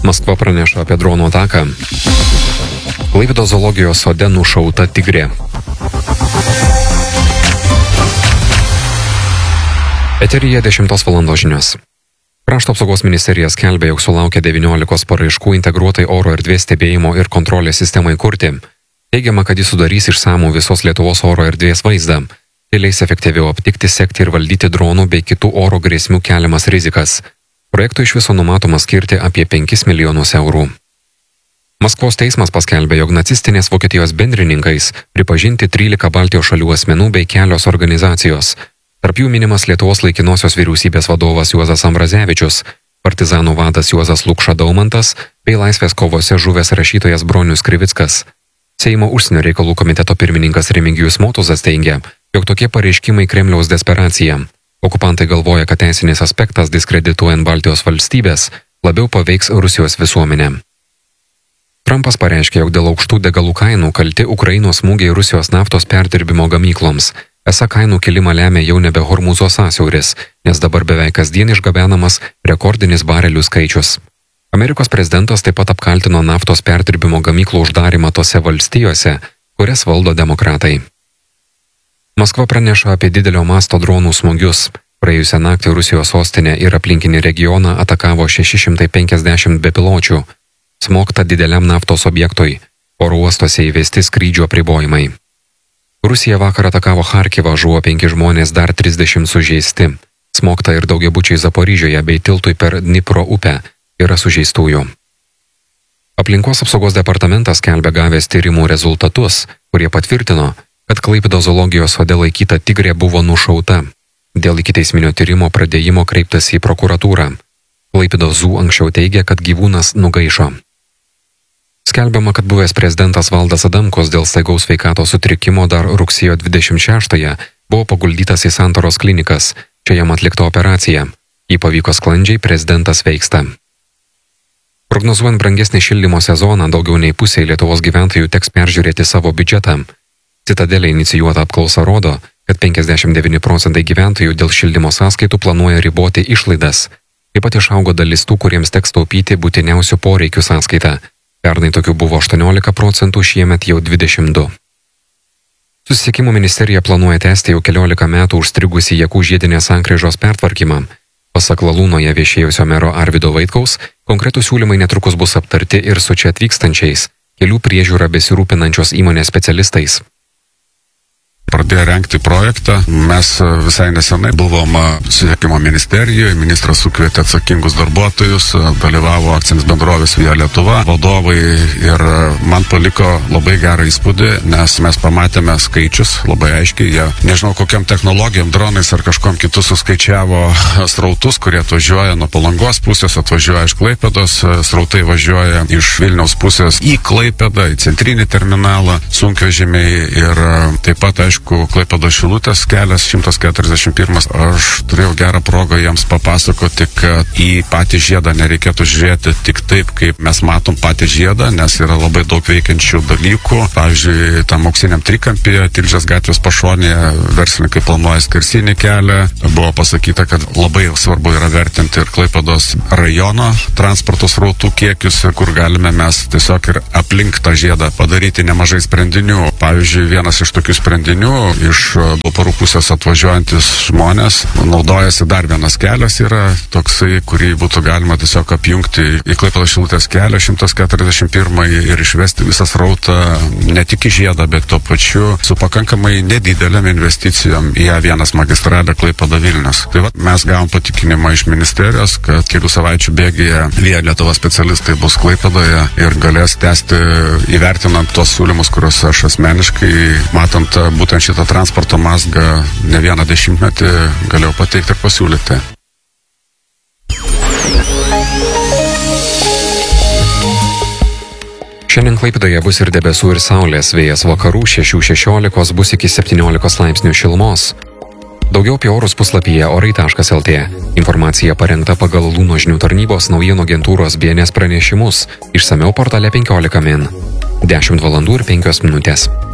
Maskva praneša apie dronų ataką. Klaipėdos zoologijos sode nušauta tigrė. Eteryje 10 val. Žinios. Krašto apsaugos ministerija skelbia, jog sulaukė 19 paraiškų integruotai oro erdvės stebėjimo ir kontrolės sistemai kurti. Teigiama, kad jis sudarys išsamų visos Lietuvos oro erdvės vaizdą. Tai leis efektyviau aptikti, sekti ir valdyti dronų bei kitų oro grėsmių keliamas rizikas. Projektui iš viso numatoma skirti apie 5 milijonus eurų. Maskvos teismas paskelbė, jog nacistinės Vokietijos bendrininkais pripažinti 13 Baltijos šalių asmenų bei kelios organizacijos. Tarp jų minimas Lietuvos laikinosios vyriausybės vadovas Juozas Ambrazevičius, partizanų vadas Juozas Lukša Daumantas bei laisvės kovose žuvęs rašytojas Bronius Krivickas. Seimo užsienio reikalų komiteto pirmininkas Remigijus Motuzas teigia, jog tokie pareiškimai Kremliaus desperacija. Okupantai galvoja, kad teisinis aspektas diskredituojant Baltijos valstybės labiau paveiks Rusijos visuomenę. Trumpas pareiškė, jog dėl aukštų degalų kainų kalti Ukrainos smūgiai Rusijos naftos perdirbimo gamykloms. Esą kainų kilimą lemia jau nebe Hormūzo sąsiauris, nes dabar beveik kasdien išgabenamas rekordinis barelių skaičius. Amerikos prezidentas taip pat apkaltino naftos perdirbimo gamyklų uždarimą tose valstijose, kurias valdo demokratai. Maskva praneša apie didelio masto dronų smūgius. Praėjusią naktį Rusijos sostinę ir aplinkinį regioną atakavo 650 bepiločių. Smogta dideliam naftos objektui. Oro uostuose įvesti skrydžių apribojimai. Rusija vakar atakavo Charkivą, žuvo 5 žmonės, dar 30 sužeisti. Smogta ir daugiabučiai Zaporižioje bei tiltui per Dnipro upę yra sužeistųjų. Aplinkos apsaugos departamentas skelbia gavęs tyrimų rezultatus, kurie patvirtino, kad Klaipėdos zoologijos sode laikyta tigrė buvo nušauta. Dėl ikiteisminio tyrimo pradėjimo kreiptas į prokuratūrą. Klaipėdos zoo anksčiau teigė, kad gyvūnas nugaišo. Skelbiama, kad buvęs prezidentas Valdas Adamkus dėl staigaus sveikatos sutrikimo dar rugsėjo 26-ąją buvo paguldytas į Santaros klinikas. Čia jam atlikta operacija. Jį pavyko sklandžiai, prezidentas sveiksta. Prognozuojant brangesnį šildymo sezoną, daugiau nei pusė Lietuvos gyventojų teks peržiūrėti savo biudžetą. Citadelė inicijuota apklausa rodo, kad 59% gyventojų dėl šildymo sąskaitų planuoja riboti išlaidas. Taip pat išaugo dalis tų, kuriems teks taupyti būtiniausių poreikių sąskaitą. Pernai tokių buvo 18%, šiemet jau 22%. Susisiekimo ministerija planuoja tęsti jau 14 metų užstrigusi Jakų žiedinės sankryžos pertvarkymą. Pasak Lalūnoje viešėjusio mero Arvydo Vaitkaus, konkretų siūlymai netrukus bus aptarti ir su čia atvykstančiais, kelių priežiūra besirūpinančios įmonės specialistais. Pradėjo rengti projektą. Mes visai nesenai buvom susisiekimo ministerijoje, ministras sukvietė atsakingus darbuotojus, dalyvavo akcinės bendrovės Via Lietuva vadovai ir man paliko labai gerą įspūdį, nes mes pamatėme skaičius labai aiškiai. Jie, nežinau kokiam technologijom, dronais ar kažkom kitus suskaičiavo srautus, kurie atvažiuoja nuo Palangos pusės, atvažiuoja iš Klaipėdos, srautai važiuoja iš Vilniaus pusės į Klaipėdą, į centrinį terminalą, sunkvežimiai ir taip pat, aišku, Klaipėdos Šilutės kelias 141. Aš turėjau gerą progą jiems papasakoti, kad į patį žiedą nereikėtų žiūrėti tik taip, kaip mes matom patį žiedą, nes yra labai daug veikiančių dalykų. Pavyzdžiui, tam auksiniam trikampyje, Tilžės gatvės pašonėje, verslininkai planuoja skersinį kelią. Buvo pasakyta, kad labai svarbu yra vertinti ir Klaipėdos rajono transporto srautų kiekius, kur galime mes tiesiog ir aplink tą žiedą padaryti nemažai sprendinių. Pavyzdžiui, vienas iš tokių sprendinių, iš Dauparų pusės atvažiuojantis žmonės naudojasi dar vienas kelias yra toksai, kurį būtų galima tiesiog apjungti į Klaipėdos Šilutės kelią 141 ir išvesti visą srautą ne tik į žiedą, bet tuo pačiu su pakankamai nedidelėm investicijom į A1 magistralę Klaipėda Vilnius. Tai va, mes gavom patikinimą iš ministerijos, kad kelių savaičių bėgyje Via Lietuva specialistai bus Klaipėdoje ir galės tęsti įvertinant tos siūlymus, kuriuos aš asmeniškai, matant būtent šitą transporto mazgą ne vieną dešimtmetį galėjau pateikti ir pasiūlyti. Šiandien Klaipėdoje bus ir debesų, ir saulės, vėjas vakarų 6-16 bus iki 17 laipsnių šilumos. Daugiau apie orus puslapyje orai.lt. Informacija parengta pagal Lūno žinių tarnybos naujienų agentūros BNS pranešimus. Išsamiau portale 15 min. 10 val. ir 5 minutės.